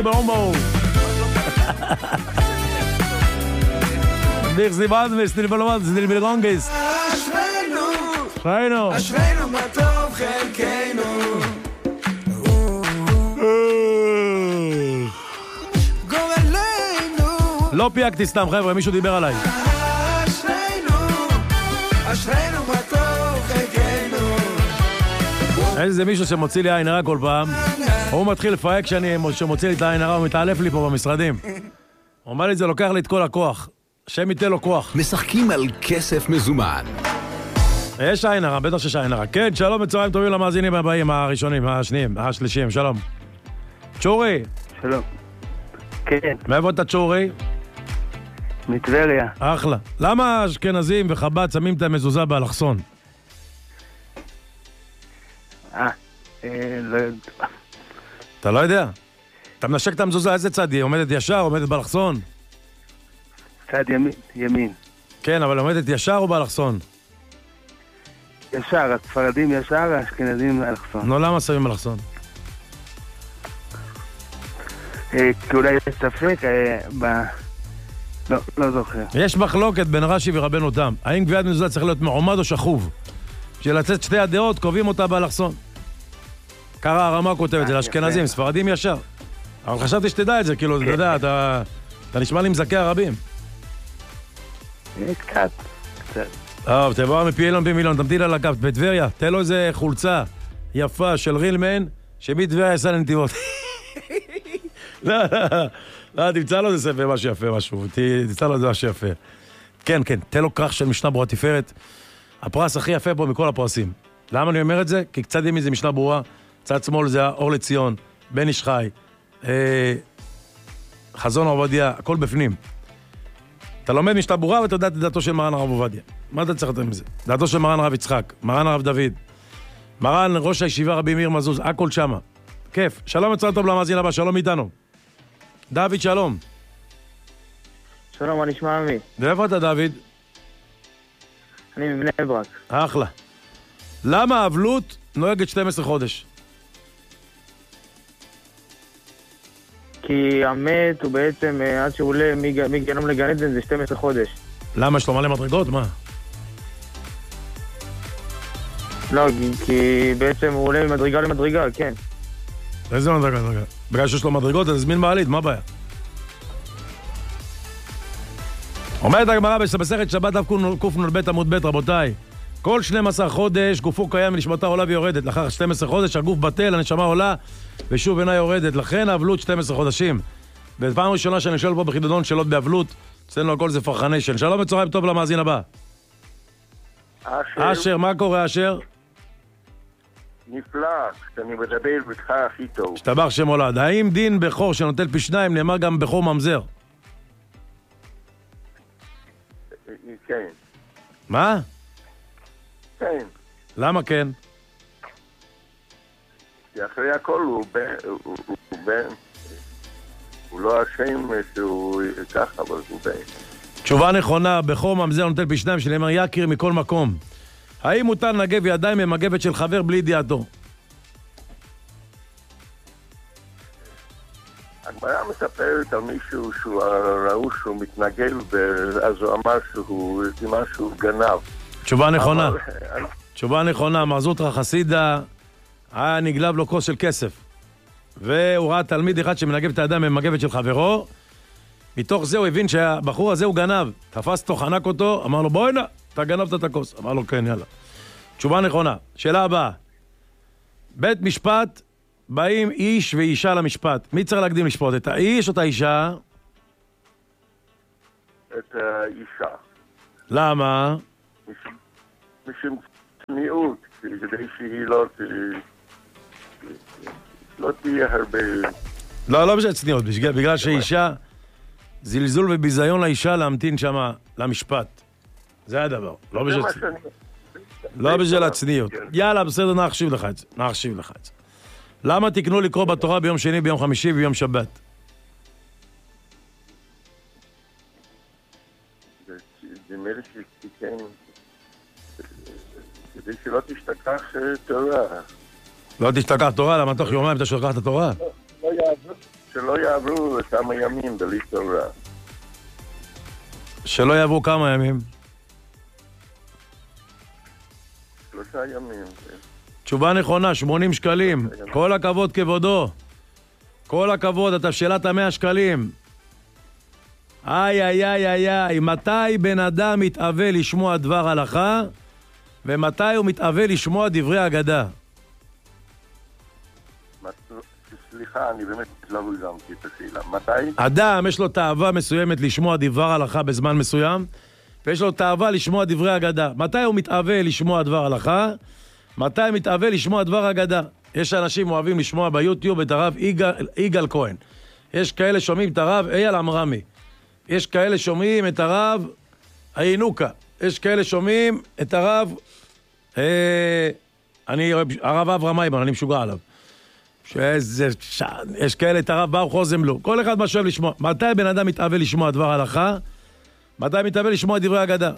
בהומו. איך זה בא וסטיל בלומד, סטיל בלונגס. אשרינו. אשרינו מה טוב חלקנו. גורלנו. לא פייגתי סתם חבר'ה, מישהו דיבר עליי. אשרינו מה טוב חלקנו. איזה מישהו שמוציא לי עין הרע כל פעם, הוא מתחיל לפייק שמוציא לי את העין הרע, הוא מתעלף לי פה במשרדים. הוא אומר לי, זה לוקח לי את כל הכוח. השם ייתן לו כוח. משחקים על כסף מזומן. יש עין הרע, בטח שיש עין הרע. כן, שלום וצהריים טובים למאזינים הבאים, הראשונים, השניים, השלישיים, שלום. צ'ורי. שלום. כן. מאיפה אתה צ'ורי? מטבריה. אחלה. למה אשכנזים וחב"ד שמים את המזוזה באלכסון? לא יודע. אתה לא יודע? אתה מנשק את המזוזה, איזה צד היא? עומדת ישר, עומדת באלכסון? צד ימין. כן, אבל עומדת ישר או באלכסון? ישר, הספרדים ישר, האשכנזים אלכסון. נו, למה שמים אלכסון? כי אולי יש ספק, לא זוכר. יש מחלוקת בין רש"י ורבנו תם. האם גביית מזוזה צריך להיות מעומד או שכוב? בשביל לצאת שתי הדעות, קובעים אותה באלכסון. ככה הרמה כותבת, זה לאשכנזים, ספרדים ישר. אבל חשבתי שתדע את זה, כאילו, אתה יודע, אתה נשמע לי מזכה הרבים. קצת. טוב, תבוא מפי אילון פי מיליון, תמתין על הקו, בטבריה, תן לו איזה חולצה יפה של רילמן, שמטבריה יעשה לנתיבות. לא, תמצא לו איזה ספר, משהו יפה, משהו, תמצא לו איזה משהו יפה. כן, תן לו כרך של משנה ברורה תפארת, הפרס הכי יפה פה מכל הפרסים. למה אני אומר את זה? כי קצת ימין זה משנה ברורה, צד שמאל זה אור לציון, בן איש חי, חזון עובדיה, הכל בפנים. אתה לומד משנה ברורה ואתה יודע את דעתו של מרן הרב עובדיה. מה אתה צריך לתת מזה? דעתו של מרן הרב יצחק, מרן הרב דוד, מרן ראש הישיבה רבי מאיר מזוז, הכל שמה. כיף. שלום וצהריים טוב למאזין הבא, שלום איתנו. דוד, שלום. שלום, מה נשמע עמי? ואיפה אתה, דוד? אני מבני ברק. אחלה. למה האבלות נוהגת 12 חודש? כי המת הוא בעצם, עד שהוא עולה מגיהנום לגן עדן זה 12 חודש. למה, יש לו מלא מדרגות? מה? לא, כי בעצם הוא עולה ממדרגה למדרגה, כן. איזה מדרגה? בגלל שיש לו מדרגות, אז זמין מעלית, מה הבעיה? אומרת הגמרא במסכת שבת דף קנ"ב עמוד ב', רבותיי, כל 12 חודש גופו קיים ונשמתה עולה ויורדת. לאחר 12 חודש הגוף בטל, הנשמה עולה ושוב אינה יורדת. לכן האבלות 12 חודשים. בפעם ראשונה שאני שואל פה בחידודון שאלות באבלות, אצלנו הכל זה פרחניישן. שלום וצהריים טוב למאזין הבא. אשר, מה קורה אשר? נפלא, שאני מדבר איתך הכי טוב. השתבח שם הולד. האם דין בכור שנוטל פי שניים נאמר גם בכור ממזר? כן. מה? כן. למה כן? כי אחרי הכל הוא לא אשם שהוא ככה, אבל הוא בן. תשובה נכונה, בכור ממזר נוטל פי שניים שנאמר יקיר מכל מקום. האם מותר לנגב ידיים ממגבת של חבר בלי ידיעתו? הגמרא מספרת על מישהו ראו שהוא מתנגב, אז הוא אמר שהוא משהו גנב. תשובה נכונה. תשובה נכונה, מר זוטרא חסידה היה נגלב לו כוס של כסף. והוא ראה תלמיד אחד שמנגב את הידיים ממגבת של חברו. מתוך זה הוא הבין שהבחור הזה הוא גנב. תפס אותו, חנק אותו, אמר לו בוא הנה, אתה גנבת את הכוס. אמר לו כן, יאללה. תשובה נכונה. שאלה הבאה. בית משפט, באים איש ואישה למשפט. מי צריך להקדים לשפוט? את האיש או את האישה? את האישה. למה? משום צניעות, כדי שהיא לא תהיה הרבה... לא בשביל צניעות, בגלל שאישה, זלזול וביזיון לאישה להמתין שם למשפט. זה הדבר, לא בשביל הצניעות. יאללה, בסדר, נחשיב לך את זה. למה תקנו לקרוא בתורה ביום שני, ביום חמישי וביום שבת? זה מלך שתיקן, כדי שלא תשתכח תורה. לא תשתכח תורה? למה תוך יומיים אתה שוכח את התורה? שלא יעברו כמה ימים בלי תורה. שלא יעברו כמה ימים. 3 ימים. תשובה נכונה, 80 שקלים. כל הכבוד כבודו. כל הכבוד, אתה שאלת 100 שקלים. איי, איי, איי, איי, איי. מתי בן אדם מתאווה לשמוע דבר הלכה, ומתי הוא מתאווה לשמוע דברי אגדה? סליחה, אני באמת לא הבנתי את השאלה. מתי? אדם יש לו תאווה מסוימת לשמוע דבר הלכה בזמן מסוים, ויש לו תאווה לשמוע דברי אגדה. מתי הוא מתאווה לשמוע דבר הלכה? מתי הוא מתאווה לשמוע דבר אגדה? יש אנשים אוהבים לשמוע ביוטיוב את הרב יגאל כהן. יש כאלה שומעים את הרב אייל אמרמי. יש כאלה שומעים את הרב הינוקה. יש כאלה שומעים את הרב הרב אברהם מיימן, אני משוגע עליו. יש כאלה את הרב ברוך רוזנבלום. כל אחד מה שאוהב לשמוע. מתי בן אדם מתאווה לשמוע דבר הלכה? מתי מתאווה לשמוע דברי אגדה?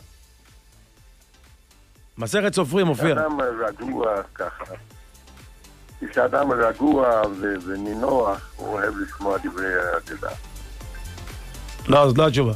מסכת סופרים מופיע. כשאדם רגוע ככה. כשאדם רגוע ונינוח, הוא אוהב לשמוע דברי אגדה. לא, זאת לא התשובה.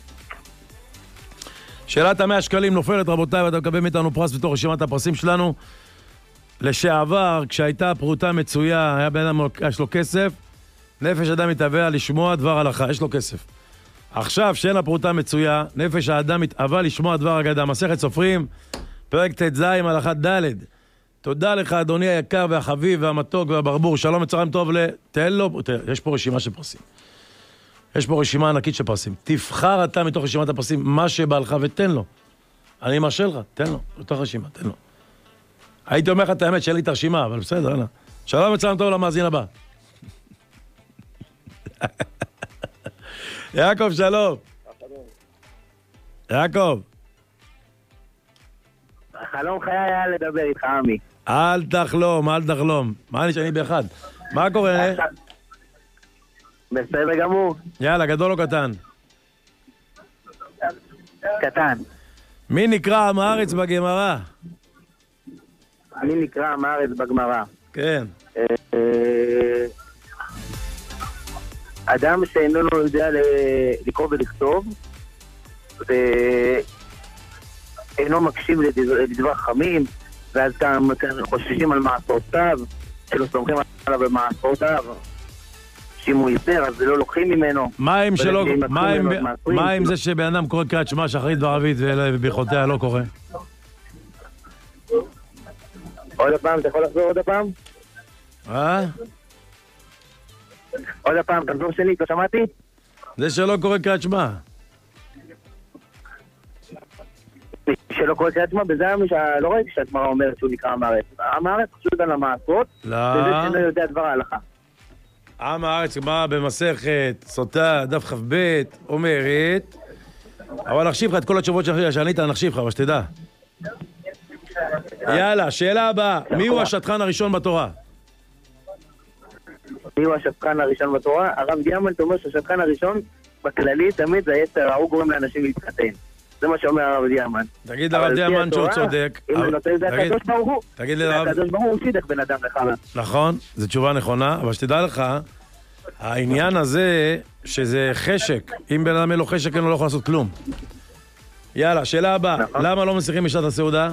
שאלת 100 שקלים נופלת, רבותיי, ואתה מקבל מאיתנו פרס בתוך רשימת הפרסים שלנו. לשעבר, כשהייתה פרוטה מצויה, היה בן אדם, יש לו כסף, נפש אדם מתאווה לשמוע דבר הלכה, יש לו כסף. עכשיו, שאין הפרוטה מצויה, נפש האדם מתאווה לשמוע דבר אגדה. מסכת סופרים, פרק ט"ז, הלכה ד'. תודה לך, אדוני היקר והחביב והמתוק והברבור. שלום וצהריים טוב תן לו, יש פה רשימה של פרסים. יש פה רשימה ענקית של פרסים. תבחר אתה מתוך רשימת הפרסים מה שבא לך ותן לו. אני מרשה לך, תן לו, בתוך רשימה, תן לו. הייתי אומר לך את האמת שאין לי את הרשימה, אבל בסדר, הנה. שלום וצהריים טוב למאזין הבא. יעקב, שלום. יעקב. חלום חיי היה לדבר איתך, עמי. אל תחלום, אל תחלום. מה אני שאני באחד? מה קורה? בסדר גמור. יאללה, גדול או קטן? קטן. מי נקרא עם הארץ בגמרא? מי נקרא עם הארץ בגמרא? כן. אדם שאינו יודע לקרוא ולכתוב, ואינו מקשיב לדבר חכמים, ואז כאן חוששים על מעשותיו, שלא סומכים עליו במעשותיו, שאם הוא ייסר, אז לא לוקחים ממנו. מה עם זה שבן אדם קורא קריאת שמע שחרית בערבית וברכותיה לא קורא? עוד הפעם, אתה יכול לחזור עוד הפעם? עוד הפעם, תחזור שנית, לא שמעתי? זה שלא קורא קריאת שמע. שלא קורא קריאת שמע, בזה לא ראיתי שהגמרא אומרת שהוא נקרא עם הארץ. עם הארץ חשוב על המעשות, וזה שלא יודע דבר ההלכה. עם הארץ באה במסכת סוטה, דף כ"ב, אומרת, אבל נחשיב לך את כל התשובות שענית, נחשיב לך, אבל שתדע. יאללה, שאלה הבאה, מי הוא השטחן הראשון בתורה? מי הוא השטחן הראשון בתורה? הרב דיאמן אומר שהשטחן הראשון בכללי תמיד זה היתר, הוא גורם לאנשים להתחתן. זה מה שאומר הרב דיאמן. תגיד לרב דיאמן שהוא צודק. אם הוא נותן זה הקדוש ברוך הוא. תגיד לרב... הקדוש ברוך הוא שידך בן אדם לחמה. נכון, זו תשובה נכונה, אבל שתדע לך, העניין הזה שזה חשק, אם בן אדם אין לו חשק אין לו לא יכול לעשות כלום. יאללה, שאלה הבאה, למה לא מסיכים בשעת הסעודה?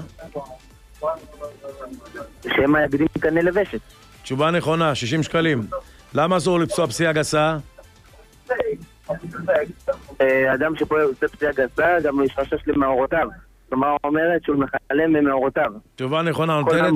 שמה יגדים קנה לבשת. תשובה נכונה, 60 שקלים. למה אסור לפסוע פסיעה גסה? אדם שפה עושה פסיעה גסה, גם יש חשש למאורותיו. כלומר, אומרת שהוא מחלם ממאורותיו. תשובה נכונה, נותנת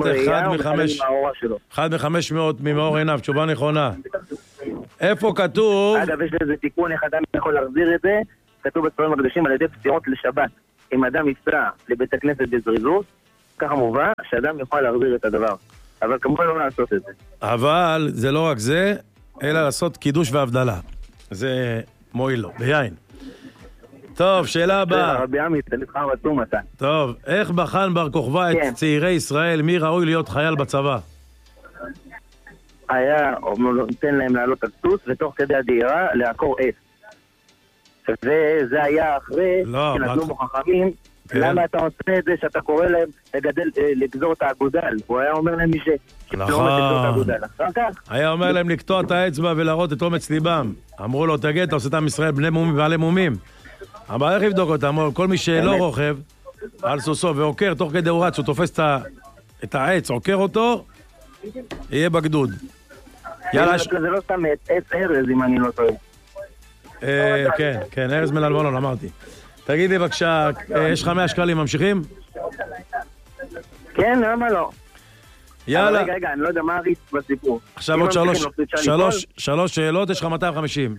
1 מ-500 ממאור עיניו, תשובה נכונה. איפה כתוב? אגב, יש לזה תיקון, איך אדם יכול להחזיר את זה? כתוב בספרים הקדושים על ידי פסיעות לשבת. אם אדם יפסע לבית הכנסת בזריזות, ככה מובא שאדם יכול להחזיר את הדבר. אבל כמובן לא לעשות את זה. אבל זה לא רק זה, אלא לעשות קידוש והבדלה. זה מועיל לו, ביין. טוב, שאלה הבאה. רבי עמי, זה נבחר בתום אתה. טוב, איך בחן בר כוכבא את צעירי ישראל, מי ראוי להיות חייל בצבא? היה, נותן להם לעלות על סוס, ותוך כדי הדהירה לעקור עץ. וזה היה אחרי שנתנו בו חכמים. למה אתה עושה את זה שאתה קורא להם לגזור את האגודל? הוא היה אומר להם נכון. היה אומר להם לקטוע את האצבע ולהראות את אומץ ליבם. אמרו לו, תגיד, אתה עושה את עם ישראל בני מומים ועלי מומים. אבל איך יבדוק אותם? כל מי שלא רוכב על סוסו ועוקר, תוך כדי הוא רץ, הוא תופס את העץ, עוקר אותו, יהיה בגדוד. זה לא סתם עץ ארז, אם אני לא טועה. כן, ארז מללבנון, אמרתי. תגיד לי בבקשה, יש לך 100 שקלים, ממשיכים? כן, למה לא? יאללה. רגע, אני לא יודע מה הריץ בסיפור. עכשיו עוד 3 שאלות, יש לך 250.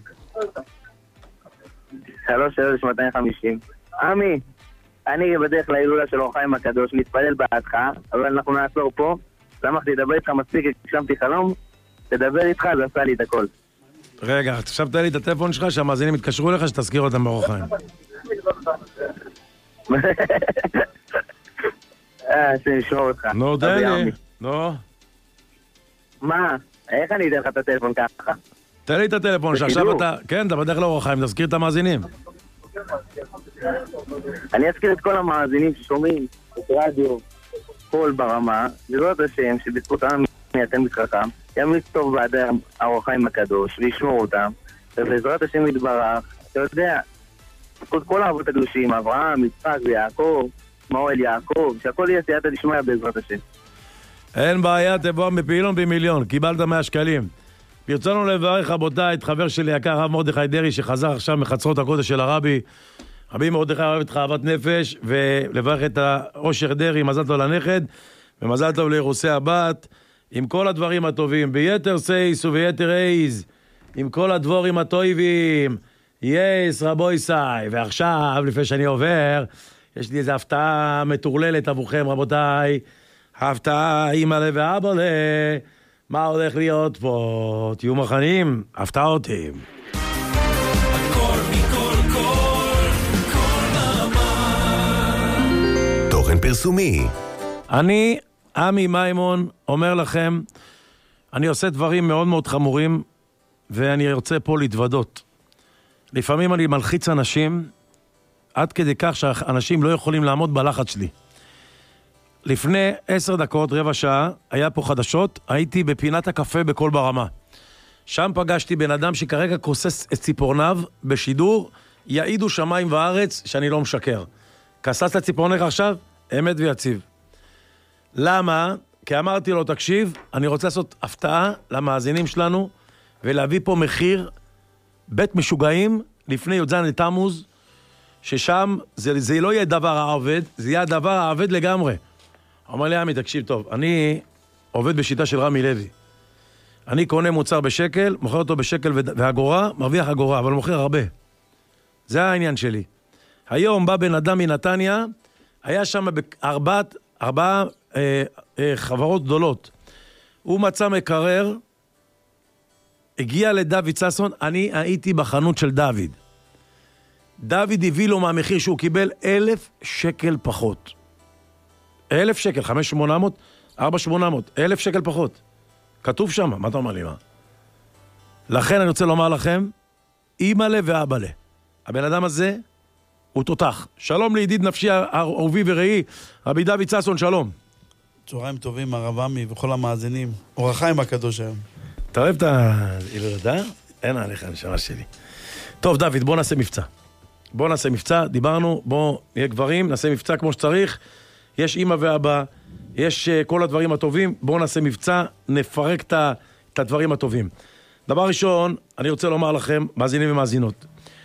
3 שאלות יש 250. עמי, אני בדרך להילולה של אור החיים הקדוש, מתפלל בעדך, אבל אנחנו נעצור פה. למה תדבר איתך מספיק, הגשמתי חלום, תדבר איתך, זה עשה לי את הכל. רגע, עכשיו תן לי את הטלפון שלך, שהמאזינים יתקשרו לך, שתזכיר אותם באור החיים. שנשמור אותך. נו, תן לי. נו. מה? איך אני אתן לך את הטלפון ככה? תן לי את הטלפון, שעכשיו אתה... כן, אתה בדרך לאור החיים, תזכיר את המאזינים. אני אזכיר את כל המאזינים ששומעים, את רדיו, קול ברמה, לראות השם שבזכות העם אתם מתחכם, ימליץ טוב בעד אור החיים הקדוש, וישמור אותם, ובעזרת השם יתברך, אתה יודע, כל האבות הקדושים, אברהם, יצחק ויעקב, שמואל יעקב, שהכל יהיה סייעתא דשמיא בעזרת השם. אין בעיה, תבוא מפעילון במיליון, קיבלת 100 שקלים. ברצונו לברך רבותיי את חבר שלי יקר הרב מרדכי דרעי שחזר עכשיו מחצרות הקודש של הרבי. רבי מרדכי אוהב אותך אהבת נפש, ולברך את אושר דרעי, מזל טוב לנכד, ומזל טוב לאירוסי הבת, עם כל הדברים הטובים, ביתר סייס וביתר אייז, עם כל הדבורים הטובים, יס רבוי סי. ועכשיו, לפני שאני עובר, יש לי איזו הפתעה מטורללת עבורכם רבותיי, הפתעה אמא לב ואבא לב, מה הולך להיות פה? תהיו מוכנים, הפתעות. תוכן פרסומי. אני, עמי מימון, אומר לכם, אני עושה דברים מאוד מאוד חמורים, ואני רוצה פה להתוודות. לפעמים אני מלחיץ אנשים, עד כדי כך שאנשים לא יכולים לעמוד בלחץ שלי. לפני 10 דקות, רבע שעה, היה פה חדשות, הייתי בפינת הקפה בכל ברמה. שם פגשתי בן אדם שכרגע כוסס את ציפורניו בשידור, יעידו שמיים וארץ שאני לא משקר. כססת את ציפורניך עכשיו? אמת ויציב. למה? כי אמרתי לו, תקשיב, אני רוצה לעשות הפתעה למאזינים שלנו, ולהביא פה מחיר בית משוגעים לפני י"ז לתמוז, ששם זה לא יהיה דבר העובד, זה יהיה הדבר העובד לגמרי. אומר לי, עמי, תקשיב טוב, אני עובד בשיטה של רמי לוי. אני קונה מוצר בשקל, מוכר אותו בשקל והגורה, מרוויח הגורה, אבל מוכר הרבה. זה העניין שלי. היום בא בן אדם מנתניה, היה שם ארבע חברות גדולות. הוא מצא מקרר, הגיע לדוד ססון, אני הייתי בחנות של דוד. דוד הביא לו מהמחיר שהוא קיבל 1,000 שקל פחות. 1,000 שקל, 5,800, 4,800, 1,000 שקל פחות. כתוב שם, מה אתה אומר לי, מה? לכן אני רוצה לומר לכם, אמא לב ואבא לב. הבן אדם הזה הוא תותח. שלום לידיד נפשי אהובי ורעי, רבי דוד ססון, שלום. צהריים טובים, הרב עמי וכל המאזינים. אור החיים הקדוש היום. אתה אוהב את הילודה? אין עליך, הנשמה שלי. טוב, דוד, בוא נעשה מבצע. בוא נעשה מבצע, דיברנו, בוא נהיה גברים, נעשה מבצע כמו שצריך. יש אמא ואבא, יש כל הדברים הטובים, בואו נעשה מבצע, נפרק את הדברים הטובים. דבר ראשון, אני רוצה לומר לכם, מאזינים ומאזינות,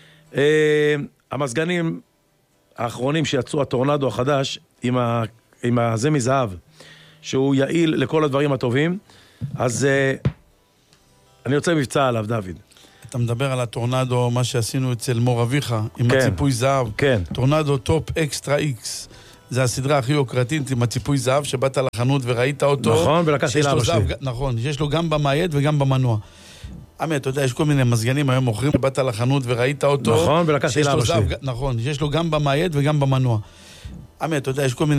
המזגנים האחרונים שיצאו, הטורנדו החדש, עם הזה מזהב, שהוא יעיל לכל הדברים הטובים, אז אני רוצה מבצע עליו, דוד. אתה מדבר על הטורנדו, מה שעשינו אצל מור אביך, עם כן, הציפוי זהב. כן. טורנדו טופ אקסטרה איקס. זה הסדרה הכי יוקרתית עם הציפוי זהב, שבאת לחנות וראית אותו. נכון, ולקחתי לאבא שלי. נכון, יש לו גם במעיית וגם במנוע. עמי, אתה יודע, יש כל מיני מזגנים היום מוכרים, שבאת לחנות וראית אותו. נכון, ולקחתי לאבא שלי. נכון, יש לו גם במעיית וגם במנוע. עמי, אתה יודע, יש כל מיני